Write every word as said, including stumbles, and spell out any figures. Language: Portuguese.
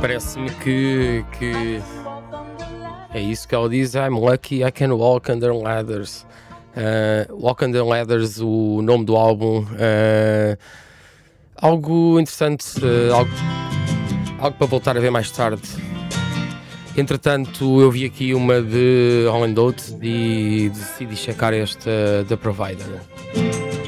Parece-me que, que é isso que ela diz. I'm lucky I can walk under ladders. Uh, walk under ladders, o nome do álbum. Uh, algo interessante, uh, algo, algo para voltar a ver mais tarde. Entretanto, eu vi aqui uma de Holland Oates e decidi checar esta da Provider.